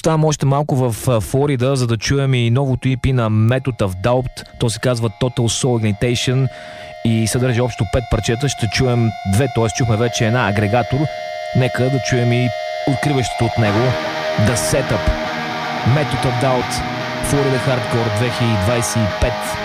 Оставам още малко в Флорида, за да чуем и новото EP на Method of Doubt. То се казва Total Soul Ignitation и съдържа общо 5 парчета. Ще чуем две, т.е. чухме вече една агрегатор. Нека да чуем и откриващото от него The Setup. Method of Doubt, Florida Hardcore 2025.